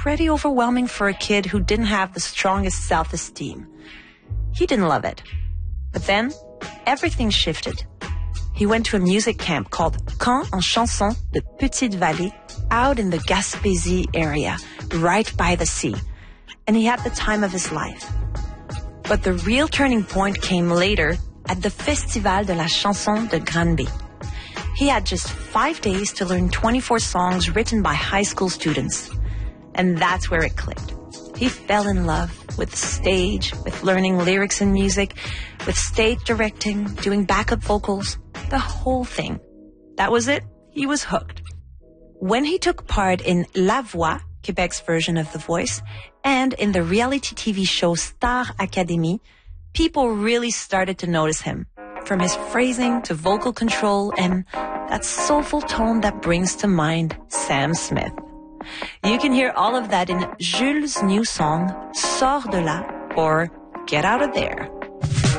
pretty overwhelming for a kid who didn't have the strongest self-esteem. He didn't love it. But then, everything shifted. He went to a music camp called Camp en Chanson de Petite-Vallée, out in the Gaspésie area, right by the sea. And he had the time of his life. But the real turning point came later at the Festival de la Chanson de Granby. He had just 5 days to learn 24 songs written by high school students. And that's where it clicked. He fell in love with the stage, with learning lyrics and music, with stage directing, doing backup vocals, the whole thing. That was it. He was hooked. When he took part in La Voix, Quebec's version of The Voice, and in the reality TV show Star Academy, people really started to notice him. From his phrasing to vocal control and that soulful tone that brings to mind Sam Smith. You can hear all of that in Jules' new song, Sors de là, or Get Out of There.